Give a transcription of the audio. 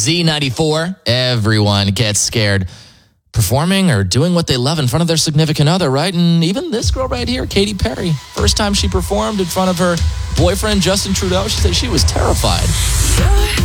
Z94. Everyone gets scared performing or doing what they love in front of their significant other, right? And even this girl right here, Katy Perry, first time she performed in front of her boyfriend, Justin Trudeau, she said she was terrified.